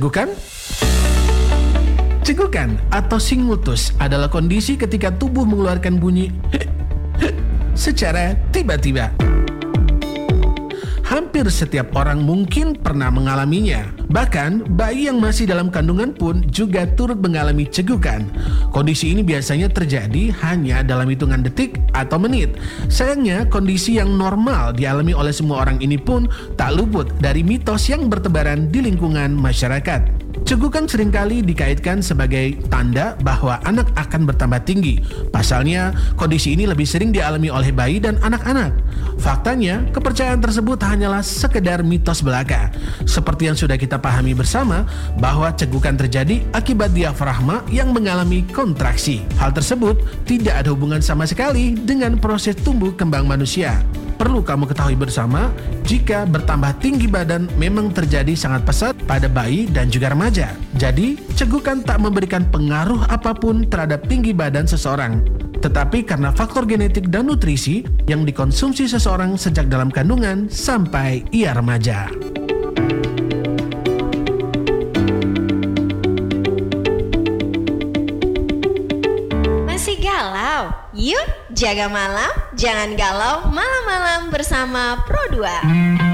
Cegukan? Cegukan atau singutus adalah kondisi ketika tubuh mengeluarkan bunyi secara tiba-tiba. Hampir setiap orang mungkin pernah mengalaminya. Bahkan, bayi yang masih dalam kandungan pun juga turut mengalami cegukan. Kondisi ini biasanya terjadi hanya dalam hitungan detik atau menit. Sayangnya, kondisi yang normal dialami oleh semua orang ini pun tak luput dari mitos yang bertebaran di lingkungan masyarakat. Cegukan seringkali dikaitkan sebagai tanda bahwa anak akan bertambah tinggi. Pasalnya, kondisi ini lebih sering dialami oleh bayi dan anak-anak. Faktanya, kepercayaan tersebut hanyalah sekedar mitos belaka. Seperti yang sudah kita pahami bersama, bahwa cegukan terjadi akibat diafragma yang mengalami kontraksi. Hal tersebut tidak ada hubungan sama sekali dengan proses tumbuh kembang manusia. Perlu kamu ketahui bersama, jika bertambah tinggi badan memang terjadi sangat pesat pada bayi dan juga remaja. Jadi, cegukan tak memberikan pengaruh apapun terhadap tinggi badan seseorang. Tetapi karena faktor genetik dan nutrisi yang dikonsumsi seseorang sejak dalam kandungan sampai ia remaja. Masih galau? Yuk, jaga malam, jangan galau malam-malam bersama Pro2.